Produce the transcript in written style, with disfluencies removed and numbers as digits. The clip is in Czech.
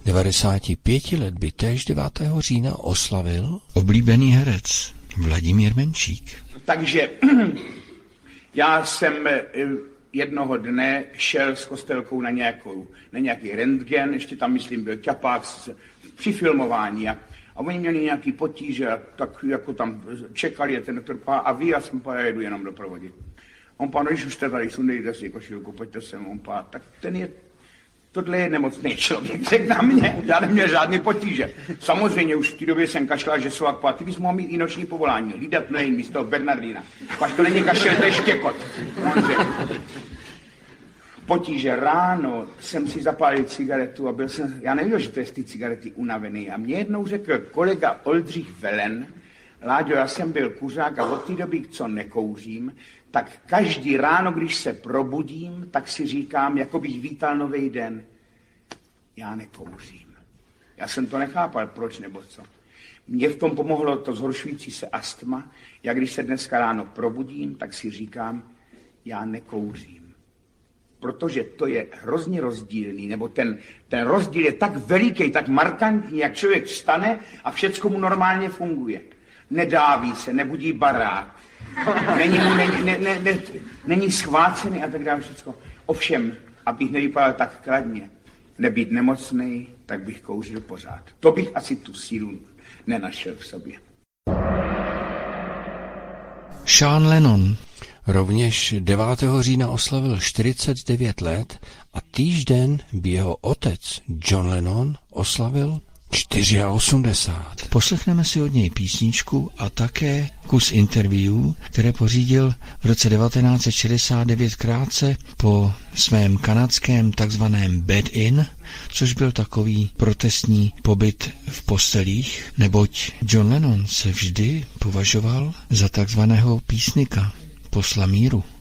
95 let by též 9. října oslavil oblíbený herec Vladimír Menšík. Takže já jsem jednoho dne šel s Kostelkou na nějaký rentgen, ještě tam, myslím, byl ťapák při filmování a oni měli nějaký potíže, tak jako tam čekali ten doktor a vy, já jsem jedu jenom doprovodit. On pán, když už jste tady, sundejte si košilku, pojďte sem, on pán, tak tohle je nemocný člověk, řekl na mě, já neměl žádný potíže. Samozřejmě už v té době jsem kašlal, že jsou akpát, ty bys mohl mít i noční povolání, hlídat mlejn místo Bernardína. Paž to není kašel, to je štěkot. Potíže, ráno jsem si zapálil cigaretu a já nevěděl, že to je z té cigarety unavený. A mě jednou řekl kolega Oldřich Velen, Láďo, já jsem byl kuřák a od té doby, co nekouřím, tak každý ráno, když se probudím, tak si říkám, jako bych vítal nový den. Já nekouřím. Já jsem to nechápal, proč nebo co. Mně v tom pomohlo to zhoršující se astma. Já když se dneska ráno probudím, tak si říkám, já nekouřím. Protože to je hrozně rozdílný, nebo ten rozdíl je tak veliký, tak markantní, jak člověk vstane a všecko mu normálně funguje. Nedáví se, nebudí barák, není schvácený a tak dále všecko. Ovšem, abych nevypadal tak kladně, nebýt nemocnej, tak bych kouřil pořád. To bych asi tu sílu nenašel v sobě. Sean Lennon rovněž 9. října oslavil 49 let a týžden by jeho otec John Lennon oslavil 84. Poslechneme si od něj písničku a také kus interview, které pořídil v roce 1969 krátce po svém kanadském takzvaném bed-in, což byl takový protestní pobyt v postelích, neboť John Lennon se vždy považoval za takzvaného písnika, posla míru.